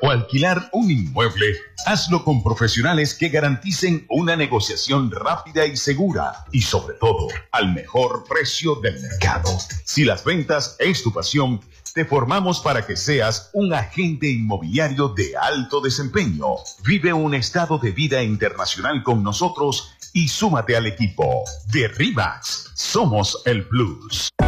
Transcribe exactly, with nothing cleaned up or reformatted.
o alquilar un inmueble, hazlo con profesionales que garanticen una negociación rápida y segura y sobre todo al mejor precio del mercado. Si las ventas es tu pasión, te formamos para que seas un agente inmobiliario de alto desempeño. Vive un estado de vida internacional con nosotros y súmate al equipo de RE/MAX. Somos el Plus.